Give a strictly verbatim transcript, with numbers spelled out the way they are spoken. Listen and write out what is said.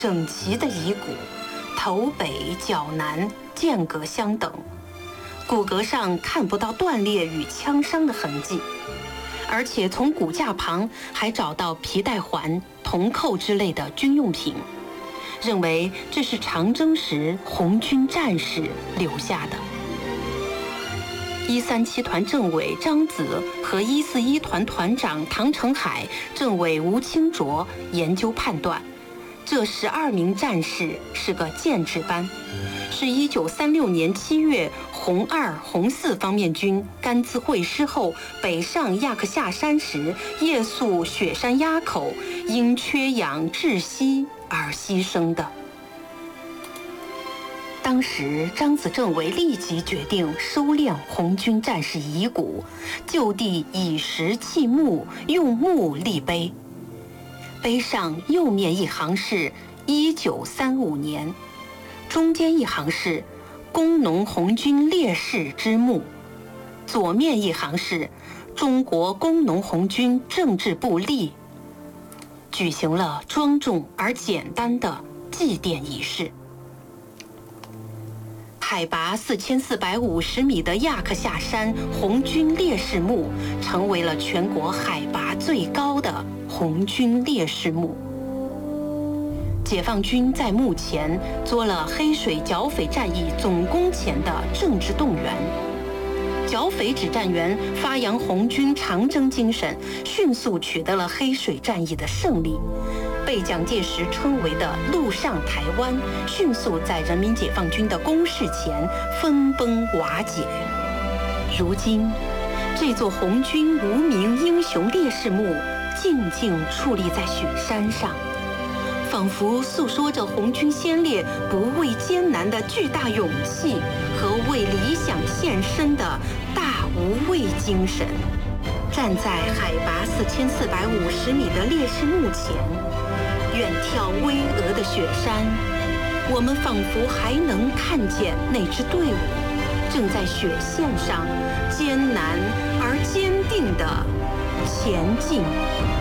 整齐的遗骨，头北脚南，间隔相等，骨骼上看不到断裂与枪伤的痕迹，而且从骨架旁还找到皮带环、铜扣之类的军用品，认为这是长征时红军战士留下的。一三七团政委张子和一四一团团长唐成海、政委吴清卓研究判断，这十二名战士是个建制班，是一九三六年七月红二、红四方面军甘孜会师后北上亚克夏山时，夜宿雪山垭口，因缺氧窒息而牺牲的。当时张子政委立即决定收敛红军战士遗骨，就地以石砌墓，用木立碑。碑上右面一行是一九三五年，中间一行是工农红军烈士之墓，左面一行是中国工农红军政治部立，举行了庄重而简单的祭奠仪式。海拔四千四百五十米的亚克夏山红军烈士墓，成为了全国海拔最高的红军烈士墓。解放军在墓前做了黑水剿匪战役总攻前的政治动员，剿匪指战员发扬红军长征精神，迅速取得了黑水战役的胜利，被蒋介石称为的陆上台湾，迅速在人民解放军的攻势前分崩瓦解。如今，这座红军无名英雄烈士墓静静矗立在雪山上，仿佛诉说着红军先烈不畏艰难的巨大勇气和为理想献身的大无畏精神。站在海拔四千四百五十米的烈士墓前，远眺巍峨的雪山，我们仿佛还能看见那支队伍正在雪线上艰难而坚定地前进。